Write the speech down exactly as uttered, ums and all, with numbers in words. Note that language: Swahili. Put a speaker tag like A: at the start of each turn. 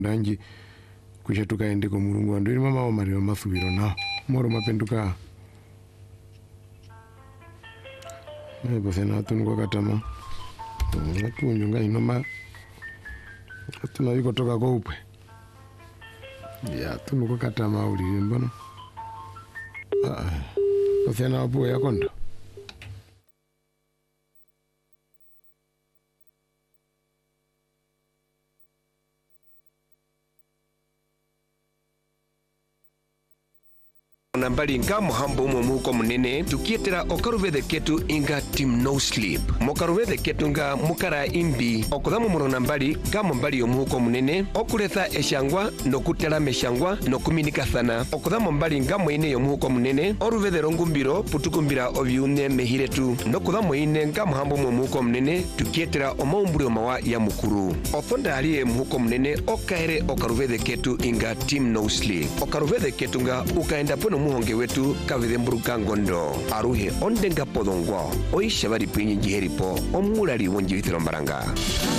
A: danji kusha tukaende ko Mulungu andiri mama wa Maria Mathubiro na moro mapenduka ne bafena tunu katama watu nyonga inoma tuna yuko toka kwa upwe ya tunu katama uli mbona ah bafena wapo ya kondo
B: nambari nga muhambo mu muko munene tukietera okaruvede ketu inga team no sleep mokaruvede ketu nga mukara imbi okudhamu muno nambari nga mbali omuko munene okuletha eshangwa nokutela meshangwa nokuminikathana okudhamu mbali nga mwene omuko munene oruvede rongumbiro putukumbira obyune mehiretu nokudhamu ine nga muhambo mu muko munene tukietera omaumburi omawa ya mukuru othonda ali muko munene okaere okaruvede ketu inga team no sleep okaruvede ketu nga ukaenda pono muhonge wetu kavide mburuka ngondo aruhe ondenga podongwa oisha bari pinyi jiheripo omulali wonji withiro mbaranga.